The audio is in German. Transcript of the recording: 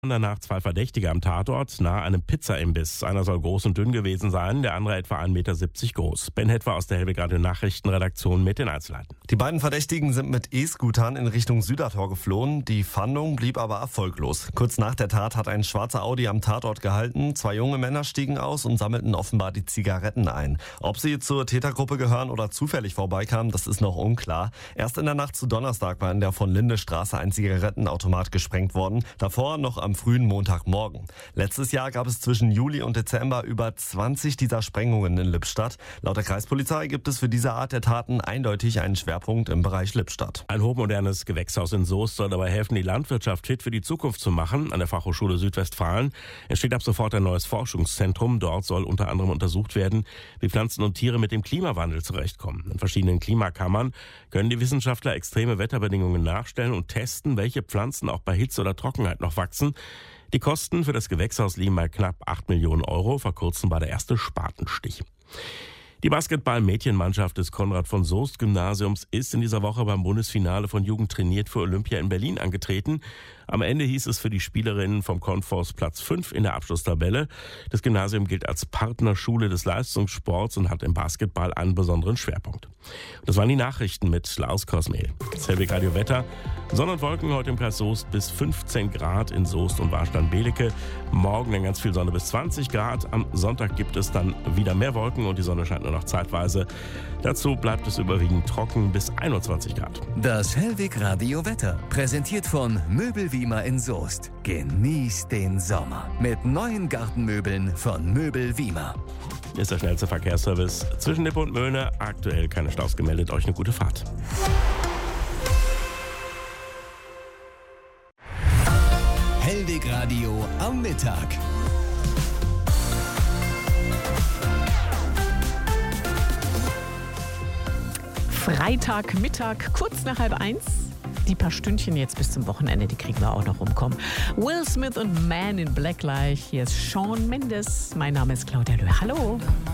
Danach 2 Verdächtige am Tatort nahe einem Pizzaimbiss. Einer soll groß und dünn gewesen sein, der andere etwa 1,70 Meter groß. Ben Hetwer aus der Hellwig Radio Nachrichtenredaktion mit den Einzelheiten. Die beiden Verdächtigen sind mit E-Scootern in Richtung Südertor geflohen. Die Fahndung blieb aber erfolglos. Kurz nach der Tat hat ein schwarzer Audi am Tatort gehalten. 2 junge Männer stiegen aus und sammelten offenbar die Zigaretten ein. Ob sie zur Tätergruppe gehören oder zufällig vorbeikamen, das ist noch unklar. Erst in der Nacht zu Donnerstag war in der von Linde Straße ein Zigarettenautomat gesprengt worden. Davor noch am frühen Montagmorgen. Letztes Jahr gab es zwischen Juli und Dezember über 20 dieser Sprengungen in Lippstadt. Laut der Kreispolizei gibt es für diese Art der Taten eindeutig einen Schwerpunkt im Bereich Lippstadt. Ein hochmodernes Gewächshaus in Soest soll dabei helfen, die Landwirtschaft fit für die Zukunft zu machen. An der Fachhochschule Südwestfalen entsteht ab sofort ein neues Forschungszentrum. Dort soll unter anderem untersucht werden, wie Pflanzen und Tiere mit dem Klimawandel zurechtkommen. In verschiedenen Klimakammern können die Wissenschaftler extreme Wetterbedingungen nachstellen und testen, welche Pflanzen auch bei Hitze oder Trockenheit noch wachsen. Die Kosten für das Gewächshaus liegen bei knapp 8 Millionen Euro. Vor kurzem war der erste Spatenstich. Die Basketball-Mädchenmannschaft des Konrad-von-Soest-Gymnasiums ist in dieser Woche beim Bundesfinale von Jugend trainiert für Olympia in Berlin angetreten. Am Ende hieß es für die Spielerinnen vom Konfors Platz 5 in der Abschlusstabelle. Das Gymnasium gilt als Partnerschule des Leistungssports und hat im Basketball einen besonderen Schwerpunkt. Das waren die Nachrichten mit Lars Kosmel. Das Hellwig Radio Wetter. Sonne und Wolken heute im Kreis Soest bis 15 Grad in Soest und Warstein-Belecke. Morgen dann ganz viel Sonne bis 20 Grad. Am Sonntag gibt es dann wieder mehr Wolken und die Sonne scheint nur noch zeitweise. Dazu bleibt es überwiegend trocken bis 21 Grad. Das Hellwig Radio Wetter, präsentiert von Möbel Wiemer in Soest. Genießt den Sommer mit neuen Gartenmöbeln von Möbel Wiemer. Ist der schnellste Verkehrsservice zwischen Lippe und Möhne. Aktuell keine Staus gemeldet. Euch eine gute Fahrt. Hellwig Radio am Mittag. Freitagmittag, kurz nach 12:30. Die paar Stündchen jetzt bis zum Wochenende, die kriegen wir auch noch rumkommen. Will Smith und Man in Black gleich. Hier ist Shawn Mendes. Mein Name ist Claudia Löhr. Hallo.